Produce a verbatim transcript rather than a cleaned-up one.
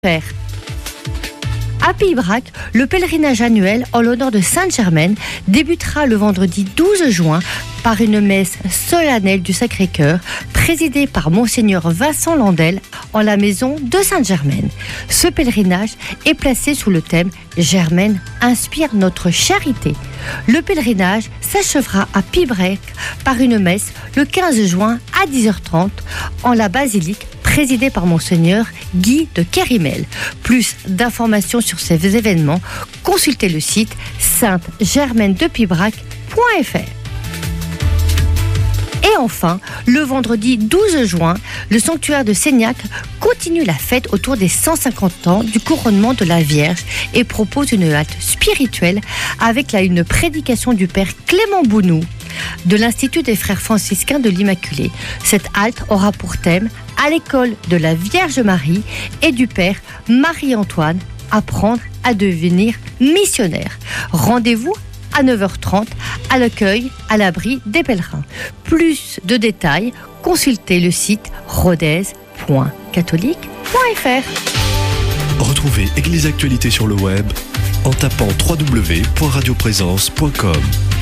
Père. À Pibrac, le pèlerinage annuel en l'honneur de Sainte-Germaine débutera le vendredi douze juin par une messe solennelle du Sacré-Cœur présidée par Monseigneur Vincent Landel en la maison de Sainte-Germaine. Ce pèlerinage est placé sous le thème « Germaine inspire notre charité ». Le pèlerinage s'achèvera à Pibrac par une messe le quinze juin à dix heures trente en la basilique présidée par Monseigneur Guy de Kérimel. Plus d'informations sur ces événements, consultez le site sainte germaine de pibrac point f r. Et enfin, le vendredi douze juin, le sanctuaire de Seignac continue la fête autour des cent cinquante ans du couronnement de la Vierge et propose une halte spirituelle avec là une prédication du père Clément Bounou de l'Institut des Frères franciscains de l'Immaculée. Cette halte aura pour thème « À l'école de la Vierge Marie » et du père Marie-Antoine, apprendre à devenir missionnaire. Rendez-vous à neuf heures trente à l'accueil à l'abri des pèlerins. Plus de détails, consultez le site rodez point catholique point f r. Retrouvez Église Actualité sur le web en tapant w w w point radio présence point com.